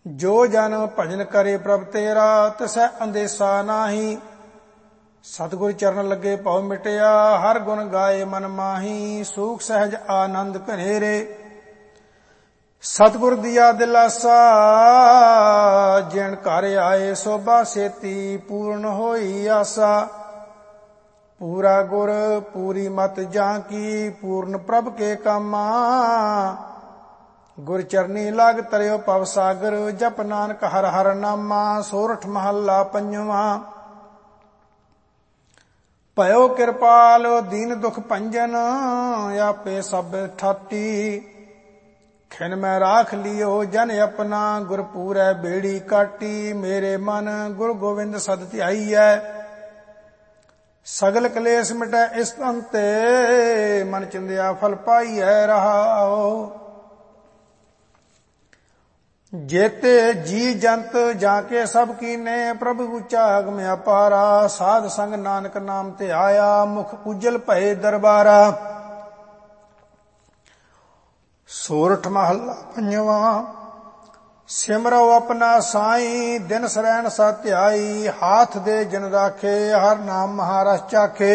जो जन भजन करे प्रभ तेरा तिसै अंदेसा नाही। सतगुर चरण लगे भव मिटया हर गुण गाए मन माही। सूख सहज आनंद घनेरे सतगुर दिया दिलासा। जिन घर आए सोभा सेती पूर्ण होई आसा। पूरा गुर पूरी मत जाकी पूर्ण प्रभ के कामा। गुर चरनी लाग तरियो पव सागर जप नानक हर हर नामा। सोरठ महला पंजवा। भयो किरपाल दीन दुख भंजन आपे सब ठाटी। खिन मैं राख लियो जन अपना गुर पूरै बेड़ी काटी। मेरे मन गुर गोविंद सद ध्याईऐ सगल कलेस मिटै इस अंते। मन चिंदिया फल पाईऐ रहाओ। जेते जी जंत जाके सब कीने प्रभु ऊंचा अगम अपारा। साध संग नानक नाम ते आया मुख उज्जल भये दरबारा। सोरठ महला पंजवा। सिमरो अपना साई दिन सरैन सत्याई। हाथ दे जन राखे हर नाम महारस चाखे।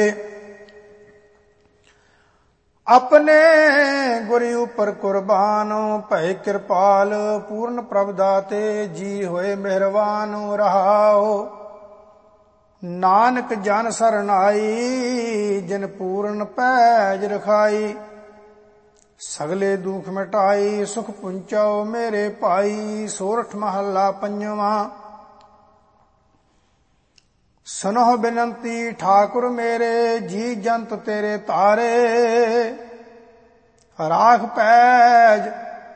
अपने गुरी उपर कुर्बान भय कृपाल। पूर्ण प्रभ दाते जी होए मेहरबान रहाओ। नानक जन सरन आई जिन पूर्ण पैज रखाई। सगले दुख मिटाई सुख पुंचाओ मेरे भाई। सोरठ महला पंजवा। सुनो बिनंती ठाकुर मेरे जी जंत तेरे तारे। राख पैज